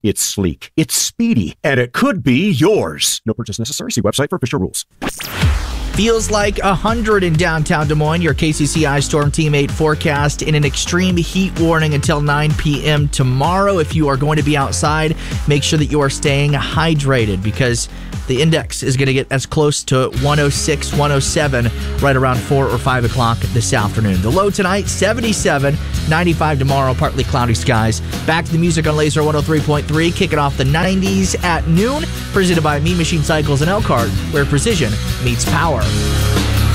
It's sleek, it's speedy, and it could be yours. No purchase necessary. See website for official rules. Feels like 100 in downtown Des Moines. Your KCCI Storm Team 8 forecast in an extreme heat warning until 9 p.m. tomorrow. If you are going to be outside, make sure that you are staying hydrated because the index is going to get as close to 106, 107 right around 4 or 5 o'clock this afternoon. The low tonight, 77, 95 tomorrow, partly cloudy skies. Back to the music on Laser 103.3, kicking off the 90s at noon. Presented by Mean Machine Cycles in Elkhart, where precision meets power.